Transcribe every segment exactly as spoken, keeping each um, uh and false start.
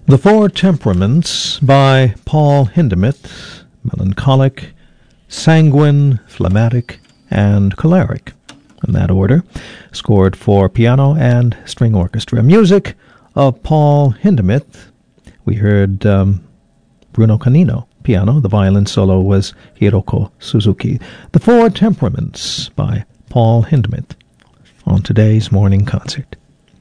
The Four Temperaments by Paul Hindemith, melancholic, sanguine, phlegmatic, and choleric, in that order, scored for piano and string orchestra. Music of Paul Hindemith. We heard um, Bruno Canino, piano. The violin solo was Hiroko Suzuki. The Four Temperaments by Paul Hindemith on today's Morning Concert.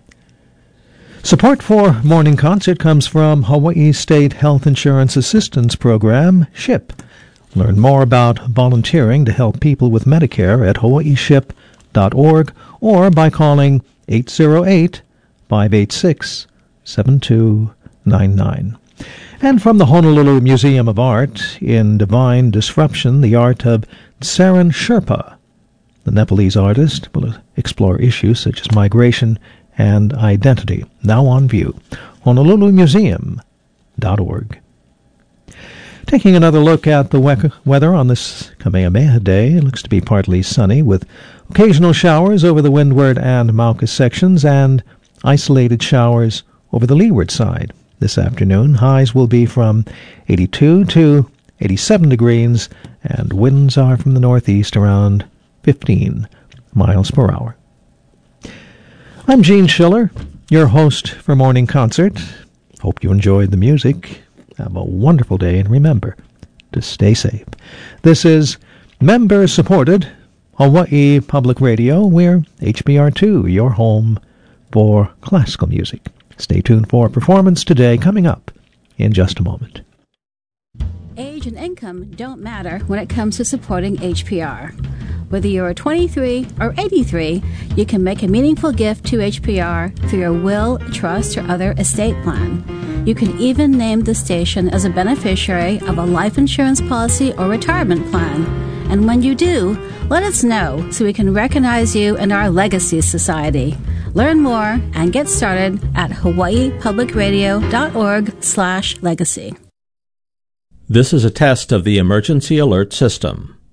Support for Morning Concert comes from Hawaii State Health Insurance Assistance Program, SHIP. Learn more about volunteering to help people with Medicare at hawaii ship dot org or by calling eight oh eight, five eight six, seven two nine nine. And from the Honolulu Museum of Art, in Divine Disruption, the art of Tsaran Sherpa. The Nepalese artist will explore issues such as migration and identity. Now on view, honolulu museum dot org. Taking another look at the we- weather on this Kamehameha Day, it looks to be partly sunny with occasional showers over the windward and Mauka sections and isolated showers over the leeward side. This afternoon, highs will be from eighty-two to eighty-seven degrees, and winds are from the northeast around fifteen miles per hour. I'm Gene Schiller, your host for Morning Concert. Hope you enjoyed the music. Have a wonderful day, and remember to stay safe. This is member-supported Hawaii Public Radio. We're H B R two, your home for classical music. Stay tuned for Performance Today coming up in just a moment. Age and income don't matter when it comes to supporting H P R. Whether you're twenty-three or eighty-three, you can make a meaningful gift to H P R through your will, trust, or other estate plan. You can even name the station as a beneficiary of a life insurance policy or retirement plan. And when you do, let us know so we can recognize you in our Legacy Society. Learn more and get started at hawaii public radio dot org slash legacy. This is a test of the emergency alert system.